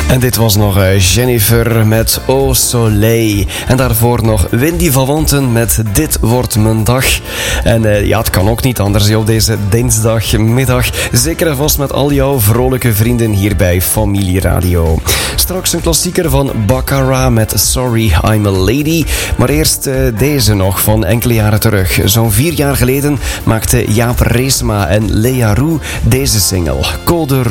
En dit was nog Jennifer met Au Soleil. En daarvoor nog Windy van Wanten met Dit wordt mijn dag. En ja, het kan ook niet anders op deze dinsdagmiddag. Zeker en vast met al jouw vrolijke vrienden hier bij Familie Radio. Straks een klassieker van Baccarat met Sorry I'm a Lady. Maar eerst deze nog van enkele jaren terug. Zo'n 4 jaar geleden maakten Jaap Reesma en Lea Roux deze single. Code